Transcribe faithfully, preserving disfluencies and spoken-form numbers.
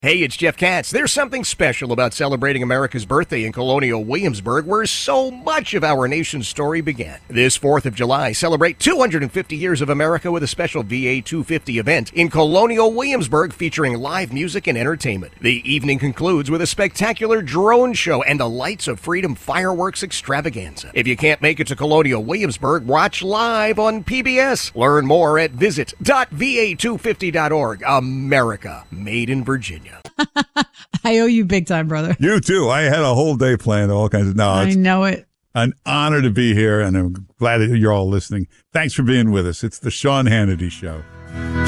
Hey, it's Jeff Katz. There's something special about celebrating America's birthday in Colonial Williamsburg, where so much of our nation's story began. This fourth of July, celebrate two hundred fifty years of America with a special V A two fifty event in Colonial Williamsburg featuring live music and entertainment. The evening concludes with a spectacular drone show and a Lights of Freedom fireworks extravaganza. If you can't make it to Colonial Williamsburg, watch live on P B S. Learn more at visit dot v a two fifty dot org. America, made in Virginia. I owe you big time, brother. You too. I had a whole day planned, all kinds of. No, I it's know it. An honor to be here, and I'm glad that you're all listening. Thanks for being with us. It's the Sean Hannity Show.